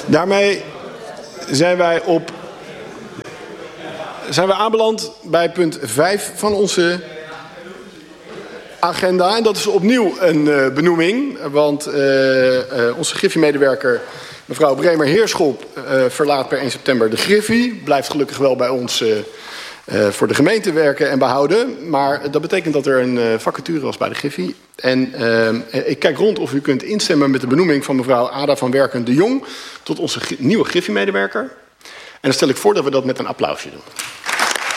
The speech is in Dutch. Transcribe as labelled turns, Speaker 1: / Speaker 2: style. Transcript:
Speaker 1: Daarmee zijn wij aanbeland bij punt 5 van onze agenda. En dat is opnieuw een benoeming. Want onze Griffie-medewerker mevrouw Bremer-Heerschop verlaat per 1 september de Griffie. Blijft gelukkig wel bij ons voor de gemeente werken en behouden. Maar dat betekent dat er een vacature was bij de Griffie. En ik kijk rond of u kunt instemmen met de benoeming van mevrouw Ada van Werken de Jong tot onze nieuwe Griffie-medewerker. En dan stel ik voor dat we dat met een applausje doen.